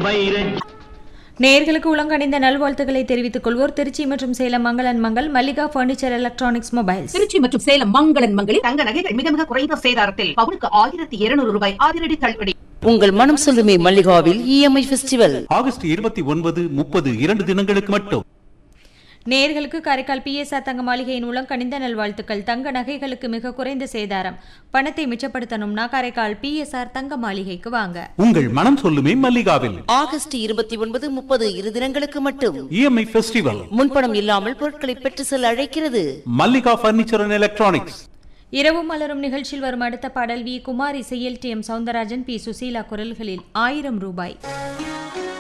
நேயர்களுக்கு உலகணிந்த நல்வாழ்த்துக்களை தெரிவித்துக் கொள்வோர் திருச்சி மற்றும் சேலம் மங்களன் Mangal Mallika furniture electronics mobiles. Trichy மற்றும் சேலம் மங்களன் மங்களில் தங்க நகைகள் மிக மிக குறைந்த சேதாரத்தில் பவுனுக்கு 1200 ரூபாய் அதிரடி தள்ளுபடி. உங்கள் மனம் சொல்லுமே மல்லிகாவில் இஎம்ஐ ஃபெஸ்டிவல் ஆகஸ்ட் 29, 30 2 தினங்களுக்கு மட்டும். நேயர்களுக்கு காரைக்கால் பிஎஸ்ஆர் தங்க மாளிகையின் உலகணிந்த நல்வாழ்த்துக்கள். தங்க நகைகளுக்கு மிக குறைந்த சேதாரம். பணத்தை மிச்சப்படுத்தணும்னா காரைக்கால் பிஎஸ்ஆர் தங்க மாளிகைக்கு வாங்க. உங்கள் மனம் சொல்லுமே மல்லிகாவில் ஆகஸ்ட் 29, 30 2 தினங்களுக்கு மட்டும் இஎம்ஐ ஃபெஸ்டிவல். முன்பணம் இல்லாமல் பொருட்களை பெற்று செல்ல அழைக்கிறது மல்லிகா பர்னிச்சர் அண்ட் எலக்ட்ரானிக்ஸ். இரவும் மலரும் நிகழ்ச்சியில் வரும் அடுத்த பாடல் வி குமார் இசையில் D M Soundararajan B Susheela குரல்களில் 1000 ரூபாய்.